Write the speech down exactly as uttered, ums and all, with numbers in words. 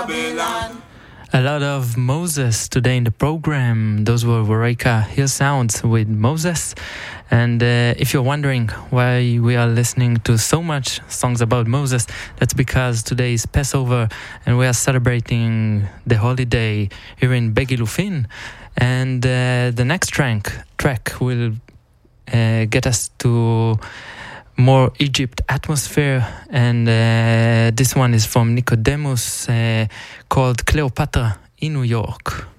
Babylon. A lot of Moses today in the program. Those were Wareka Hill Sounds with Moses. And uh, if you're wondering why we are listening to so much songs about Moses, that's because today is Passover and we are celebrating the holiday here in Begilufin. And uh, the next track, track will uh, get us to more Egypt atmosphere, and uh, this one is from Nicodemus uh, called Cleopatra in New York.